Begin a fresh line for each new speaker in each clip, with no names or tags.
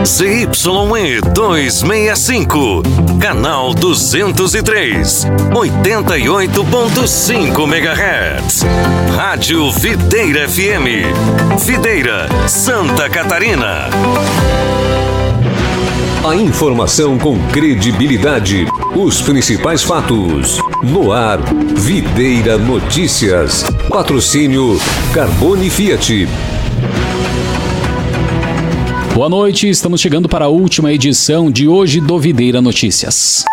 ZYE 265, canal 203, 88.5 MHz. Rádio Videira FM, Videira, Santa Catarina.
A informação com credibilidade, os principais fatos. No ar, Videira Notícias. Patrocínio Carbone Fiat.
Boa noite, estamos chegando para a última edição de hoje do Videira Notícias.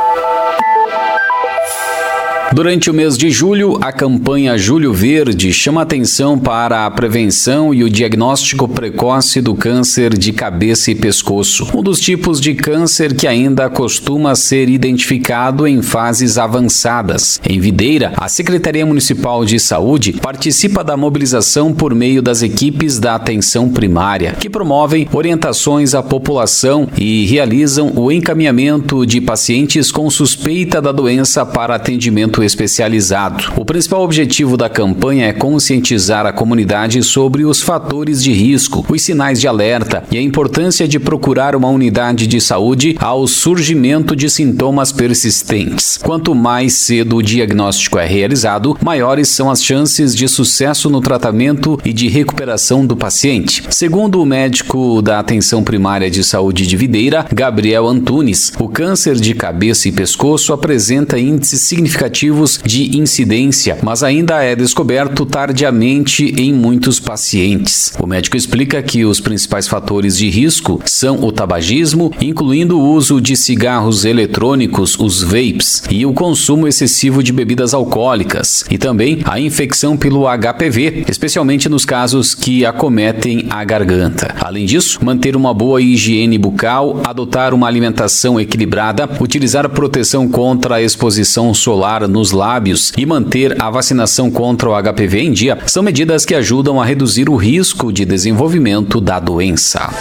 Durante o mês de julho, a campanha Julho Verde chama atenção para a prevenção e o diagnóstico precoce do câncer de cabeça e pescoço, um dos tipos de câncer que ainda costuma ser identificado em fases avançadas. Em Videira, a Secretaria Municipal de Saúde participa da mobilização por meio das equipes da atenção primária, que promovem orientações à população e realizam o encaminhamento de pacientes com suspeita da doença para atendimento especializado. O principal objetivo da campanha é conscientizar a comunidade sobre os fatores de risco, os sinais de alerta e a importância de procurar uma unidade de saúde ao surgimento de sintomas persistentes. Quanto mais cedo o diagnóstico é realizado, maiores são as chances de sucesso no tratamento e de recuperação do paciente. Segundo o médico da Atenção Primária de Saúde de Videira, Gabriel Antunes, o câncer de cabeça e pescoço apresenta índices significativos de incidência, mas ainda é descoberto tardiamente em muitos pacientes. O médico explica que os principais fatores de risco são o tabagismo, incluindo o uso de cigarros eletrônicos, os vapes, e o consumo excessivo de bebidas alcoólicas, e também a infecção pelo HPV, especialmente nos casos que acometem a garganta. Além disso, manter uma boa higiene bucal, adotar uma alimentação equilibrada, utilizar proteção contra a exposição solar nos lábios e manter a vacinação contra o HPV em dia são medidas que ajudam a reduzir o risco de desenvolvimento da doença.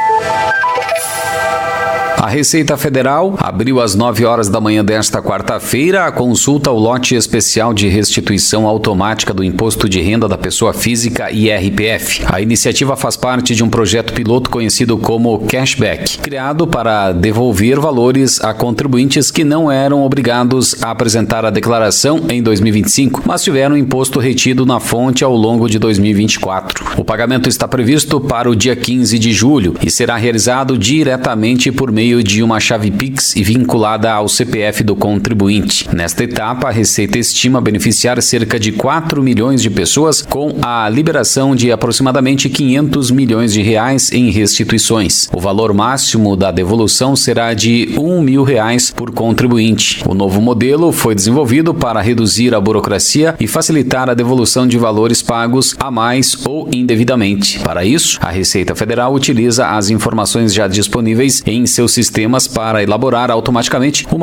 A Receita Federal abriu às 9 horas da manhã desta quarta-feira a consulta ao lote especial de restituição automática do Imposto de Renda da Pessoa Física IRPF. A iniciativa faz parte de um projeto piloto conhecido como Cashback, criado para devolver valores a contribuintes que não eram obrigados a apresentar a declaração em 2025, mas tiveram imposto retido na fonte ao longo de 2024. O pagamento está previsto para o dia 15 de julho e será realizado diretamente por meio de uma chave Pix e vinculada ao CPF do contribuinte. Nesta etapa, a Receita estima beneficiar cerca de 4 milhões de pessoas com a liberação de aproximadamente 500 milhões de reais em restituições. O valor máximo da devolução será de R$1.000 por contribuinte. O novo modelo foi desenvolvido para reduzir a burocracia e facilitar a devolução de valores pagos a mais ou indevidamente. Para isso, a Receita Federal utiliza as informações já disponíveis em seus sistemas para elaborar automaticamente uma